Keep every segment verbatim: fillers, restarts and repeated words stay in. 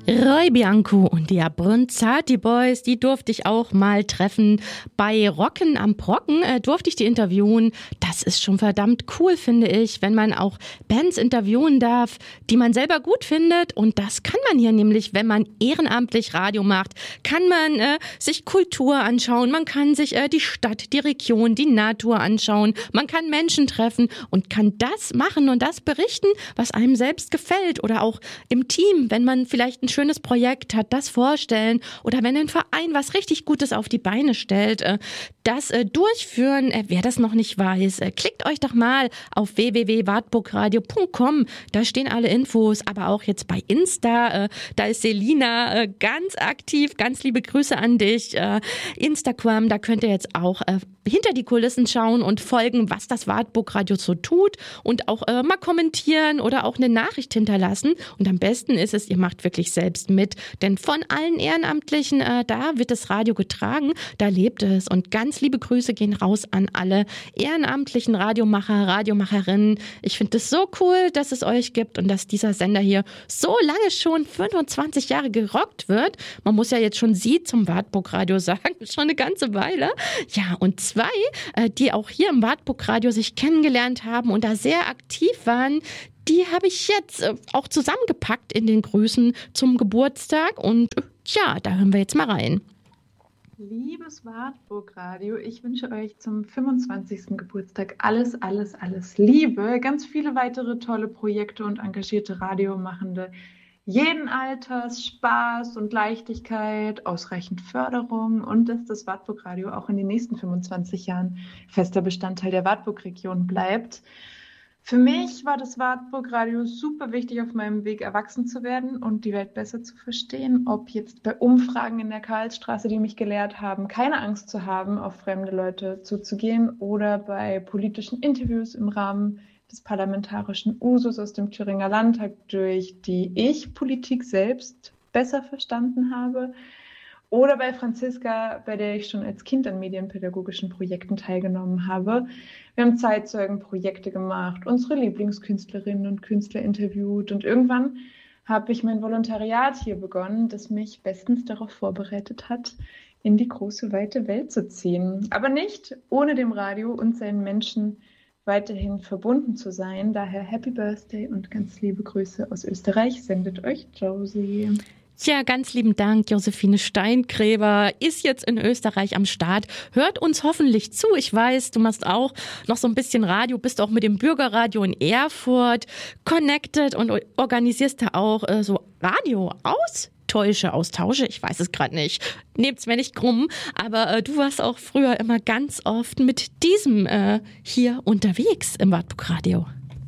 Roy Bianco und die Abronzati Boys, die durfte ich auch mal treffen. Bei Rocken am Brocken äh, durfte ich die interviewen. Das ist schon verdammt cool, finde ich, wenn man auch Bands interviewen darf, die man selber gut findet. Und das kann man hier nämlich, wenn man ehrenamtlich Radio macht, kann man äh, sich Kultur anschauen, man kann sich äh, die Stadt, die Region, die Natur anschauen, man kann Menschen treffen und kann das machen und das berichten, was einem selbst gefällt. Oder auch im Team, wenn man vielleicht ein schönes Projekt hat, das vorstellen oder wenn ein Verein was richtig Gutes auf die Beine stellt, das durchführen. Wer das noch nicht weiß, klickt euch doch mal auf w w w punkt wartburgradio punkt com, da stehen alle Infos, aber auch jetzt bei Insta, da ist Selina ganz aktiv, ganz liebe Grüße an dich. Instagram, da könnt ihr jetzt auch hinter die Kulissen schauen und folgen, was das Wartburgradio so tut und auch mal kommentieren oder auch eine Nachricht hinterlassen. Und am besten ist es, ihr macht wirklich selbst mit, denn von allen Ehrenamtlichen, äh, da wird das Radio getragen, da lebt es. Und ganz liebe Grüße gehen raus an alle ehrenamtlichen Radiomacher, Radiomacherinnen. Ich finde es so cool, dass es euch gibt und dass dieser Sender hier so lange schon, fünfundzwanzig Jahre gerockt wird. Man muss ja jetzt schon Sie zum Wartburgradio sagen, schon eine ganze Weile. Ja, und zwei, äh, die auch hier im Wartburgradio sich kennengelernt haben und da sehr aktiv waren, die habe ich jetzt äh, auch zusammengepackt in den Grüßen zum Geburtstag und äh, ja, da hören wir jetzt mal rein. Liebes Wartburgradio, ich wünsche euch zum fünfundzwanzigsten Geburtstag alles, alles, alles Liebe, ganz viele weitere tolle Projekte und engagierte Radiomachende jeden Alters, Spaß und Leichtigkeit, ausreichend Förderung und dass das Wartburgradio auch in den nächsten fünfundzwanzig Jahren fester Bestandteil der Wartburg-Region bleibt. Für mich war das Wartburgradio super wichtig auf meinem Weg, erwachsen zu werden und die Welt besser zu verstehen. Ob jetzt bei Umfragen in der Karlsstraße, die mich gelehrt haben, keine Angst zu haben, auf fremde Leute zuzugehen, oder bei politischen Interviews im Rahmen des parlamentarischen Usus aus dem Thüringer Landtag, durch die ich Politik selbst besser verstanden habe. Oder bei Franziska, bei der ich schon als Kind an medienpädagogischen Projekten teilgenommen habe. Wir haben Zeitzeugenprojekte gemacht, unsere Lieblingskünstlerinnen und Künstler interviewt und irgendwann habe ich mein Volontariat hier begonnen, das mich bestens darauf vorbereitet hat, in die große, weite Welt zu ziehen. Aber nicht ohne dem Radio und seinen Menschen weiterhin verbunden zu sein. Daher Happy Birthday und ganz liebe Grüße aus Österreich, sendet euch Josie. Ja, ganz lieben Dank. Josephine Steingräber ist jetzt in Österreich am Start. Hört uns hoffentlich zu. Ich weiß, du machst auch noch so ein bisschen Radio, bist auch mit dem Bürgerradio in Erfurt connected und organisierst da auch äh, so Radio-Austausche, Austausche, ich weiß es gerade nicht. Nehmt's mir nicht krumm, aber äh, du warst auch früher immer ganz oft mit diesem äh, hier unterwegs im Wartburgradio.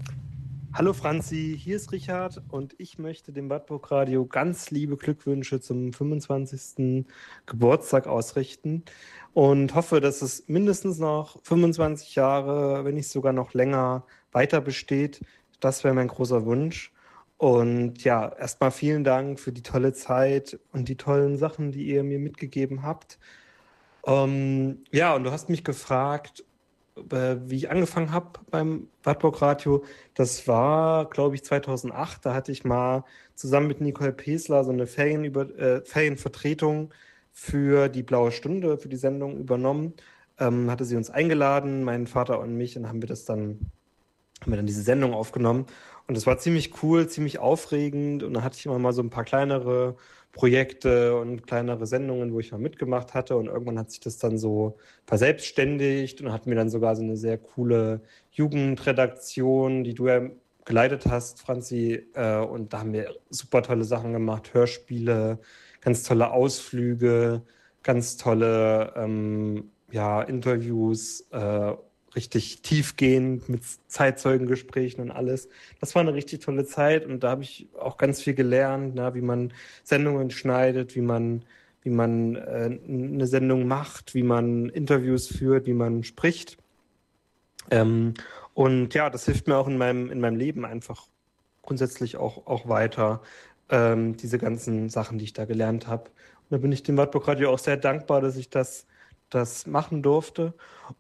Hallo Franzi, hier ist Richard und ich möchte dem Wartburgradio ganz liebe Glückwünsche zum fünfundzwanzigsten Geburtstag ausrichten und hoffe, dass es mindestens noch fünfundzwanzig Jahre, wenn nicht sogar noch länger, weiter besteht. Das wäre mein großer Wunsch. Und ja, erstmal vielen Dank für die tolle Zeit und die tollen Sachen, die ihr mir mitgegeben habt. Ähm, ja, und du hast mich gefragt, wie ich angefangen habe beim Wartburgradio. Das war, glaube ich, zweitausendacht. Da hatte ich mal zusammen mit Nicole Pesler so eine Ferienüber- äh, Ferienvertretung für die Blaue Stunde, für die Sendung übernommen. Ähm, hatte sie uns eingeladen, meinen Vater und mich, und haben wir das dann, haben wir dann diese Sendung aufgenommen. Und das war ziemlich cool, ziemlich aufregend. Und da hatte ich immer mal so ein paar kleinere Projekte und kleinere Sendungen, wo ich mal mitgemacht hatte. Und irgendwann hat sich das dann so verselbstständigt und hatten wir dann sogar so eine sehr coole Jugendredaktion, die du ja geleitet hast, Franzi. Und da haben wir super tolle Sachen gemacht, Hörspiele, ganz tolle Ausflüge, ganz tolle ähm, ja, Interviews, äh, richtig tiefgehend mit Zeitzeugengesprächen und alles. Das war eine richtig tolle Zeit und da habe ich auch ganz viel gelernt, na, wie man Sendungen schneidet, wie man, wie man äh, eine Sendung macht, wie man Interviews führt, wie man spricht. Ähm, und ja, das hilft mir auch in meinem, in meinem Leben einfach grundsätzlich auch, auch weiter, ähm, diese ganzen Sachen, die ich da gelernt habe. Und da bin ich dem Wartburgradio auch sehr dankbar, dass ich das das machen durfte.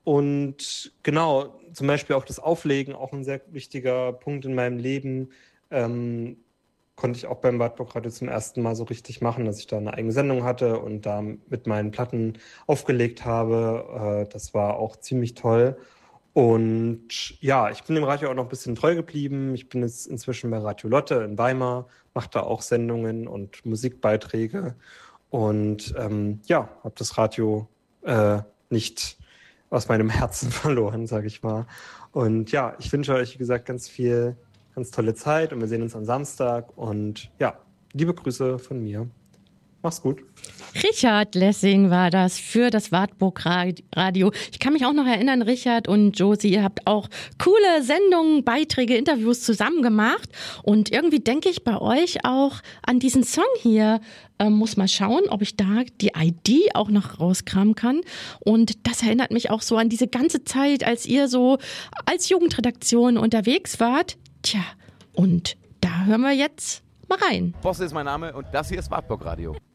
Und genau, zum Beispiel auch das Auflegen, auch ein sehr wichtiger Punkt in meinem Leben. Ähm, konnte ich auch beim Wartburg Radio zum ersten Mal so richtig machen, dass ich da eine eigene Sendung hatte und da mit meinen Platten aufgelegt habe. Äh, das war auch ziemlich toll. Und ja, ich bin dem Radio auch noch ein bisschen treu geblieben. Ich bin jetzt inzwischen bei Radio Lotte in Weimar, mache da auch Sendungen und Musikbeiträge. Und ähm, ja, habe das Radio äh, nicht aus meinem Herzen verloren, sage ich mal. Und ja, ich wünsche euch, wie gesagt, ganz viel, ganz tolle Zeit und wir sehen uns am Samstag. Und ja, liebe Grüße von mir. Mach's gut. Richard Lessing war das für das Wartburg Radio. Ich kann mich auch noch erinnern, Richard und Josie, ihr habt auch coole Sendungen, Beiträge, Interviews zusammen gemacht. Und irgendwie denke ich bei euch auch an diesen Song hier. Ähm, muss mal schauen, ob ich da die I D auch noch rauskramen kann. Und das erinnert mich auch so an diese ganze Zeit, als ihr so als Jugendredaktion unterwegs wart. Tja, und da hören wir jetzt mal rein. Bosse ist mein Name und das hier ist Wartburg Radio.